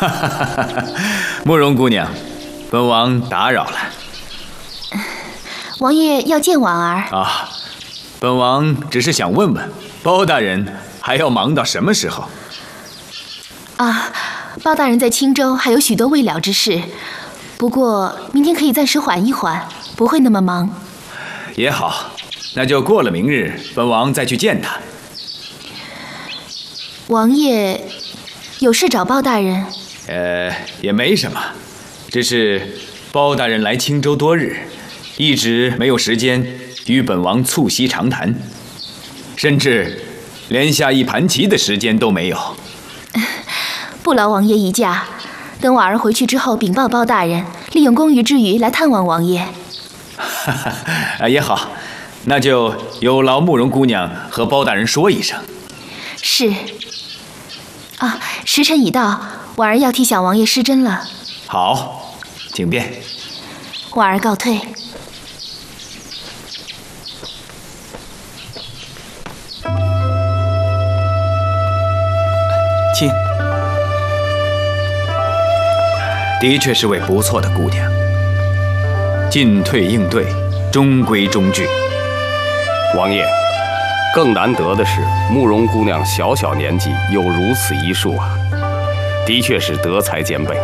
慕容姑娘，本王打扰了。 王爷要见婉儿啊？本王只是想问问，包大人还要忙到什么时候？ 啊，包大人在青州还有许多未了之事，不过明天可以暂时缓一缓，不会那么忙。 也好，那就过了明日，本王再去见他。 王爷有事找包大人？ 也没什么，只是包大人来青州多日，一直没有时间与本王促膝长谈，甚至连下一盘棋的时间都没有。 不劳王爷一驾，等婉儿回去之后禀报包大人，利用公余之余来探望王爷。 也好，那就有劳慕容姑娘和包大人说一声。 是。啊，时辰已到，婉儿要替小王爷施针了。 好，请便。 婉儿告退。 请。的确是位不错的姑娘，进退应对，中规中矩。 王爷，更难得的是慕容姑娘小小年纪有如此医术啊，的确是德才兼备。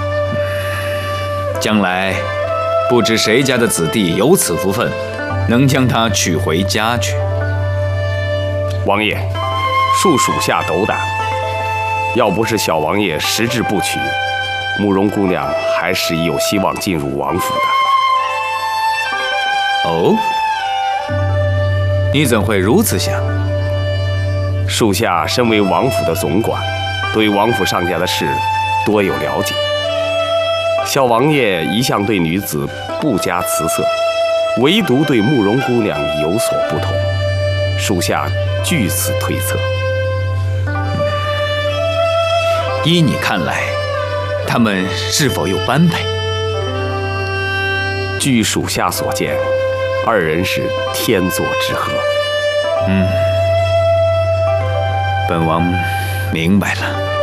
将来不知谁家的子弟有此福分，能将她娶回家去。 王爷，恕属下斗胆，要不是小王爷矢志不娶，慕容姑娘还是有希望进入王府的。 哦，你怎会如此想？ 属下身为王府的总管，对王府上下的事多有了解。小王爷一向对女子不加辞色，唯独对慕容姑娘有所不同，属下据此推测。 依你看来，他们是否有般配？ 据属下所见，二人是天作之合。 本王明白了。